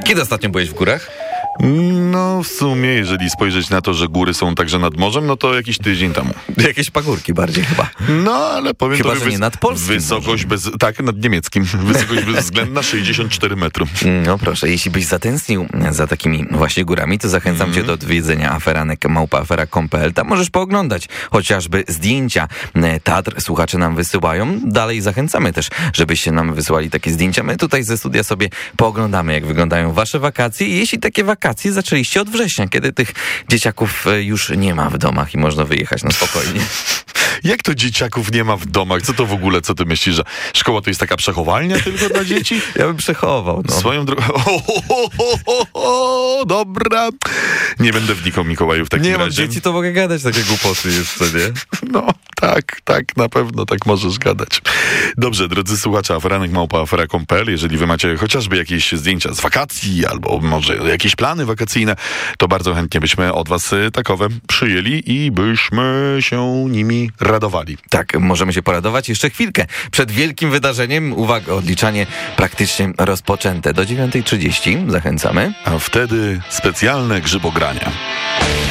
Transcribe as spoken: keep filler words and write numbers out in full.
Kiedy ostatnio byłeś w górach? No w sumie, jeżeli spojrzeć na to, że góry są także nad morzem, no to jakiś tydzień temu. Jakieś pagórki bardziej chyba. No ale powiem Chyba, tobie, że nie wys- nad polskim wysokość bez, tak, nad niemieckim. Wysokość bezwzględna sześćdziesiąt cztery metry. No proszę, jeśli byś zatęsknił za takimi właśnie górami, to zachęcam mm. cię do odwiedzenia aferanek małpa afera kropka com kropka pe el. Tam możesz pooglądać chociażby zdjęcia Tatr. Słuchacze nam wysyłają. Dalej zachęcamy też, żebyście nam wysyłali takie zdjęcia. My tutaj ze studia sobie pooglądamy, jak wyglądają wasze wakacje. I jeśli takie wakacje zaczęliście od września, kiedy tych dzieciaków już nie ma w domach i można wyjechać na spokojnie. Jak to dzieciaków nie ma w domach? Co to w ogóle, co ty myślisz, że szkoła to jest taka przechowalnia tylko dla dzieci? Ja bym przechował. No. Swoją drogą... Dobra. Nie będę wnikał, Mikołaju, w takim nie razie. Nie mam dzieci, to mogę gadać takie głupoty jeszcze, nie? No, tak, tak, na pewno tak możesz gadać. Dobrze, drodzy słuchacze, aferanek małpa afera kropka com kropka pe el, jeżeli wy macie chociażby jakieś zdjęcia z wakacji, albo może jakieś plany wakacyjne, to bardzo chętnie byśmy od was takowe przyjęli i byśmy się nimi radowali. Tak, możemy się poradować jeszcze chwilkę przed wielkim wydarzeniem. Uwaga, odliczanie praktycznie rozpoczęte. Do dziewiątej trzydzieści zachęcamy. A wtedy specjalne grzybogrania.